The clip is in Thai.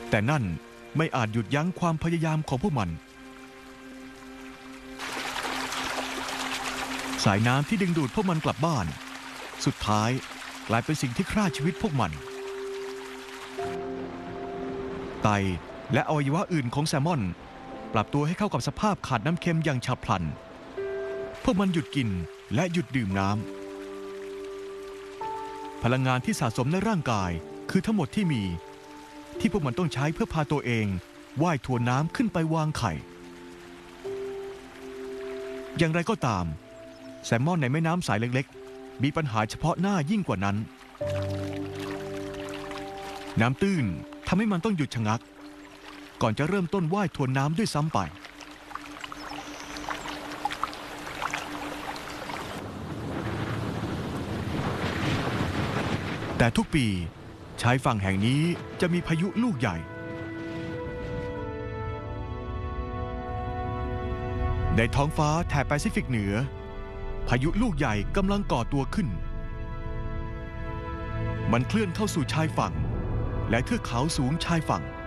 แต่นั่นไม่อาจหยุดยั้งความพยายามของพวกมันสายน้ำที่ดึงดูดพวกมันกลับบ้านสุดท้ายกลายเป็นสิ่งที่ฆ่าชีวิตพวกมันไตและอวัยวะอื่นของแซลมอนปรับตัวให้เข้ากับสภาพขาดน้ำเค็มอย่างฉับพลันพวกมันหยุดกินและหยุดดื่มน้ำพลังงานที่สะสมในร่างกายคือทั้งหมดที่มีที่พวกมันต้องใช้เพื่อพาตัวเองว่ายทวนน้ำขึ้นไปวางไข่อย่างไรก็ตามแซลมอนในแม่น้ำสายเล็กๆมีปัญหาเฉพาะหน้ายิ่งกว่านั้นน้ำตื้นทำให้มันต้องหยุดชะงักก่อนจะเริ่มต้นว่ายทวนน้ำด้วยซ้ำไปแต่ทุกปีชายฝั่งแห่งนี้จะมีพายุลูกใหญ่ในท้องฟ้าแถบแปซิฟิกเหนือพายุลูกใหญ่กำลังก่อตัวขึ้นมันเคลื่อนเข้าสู่ชายฝั่งและเทือกเขาสูงชายฝั่ง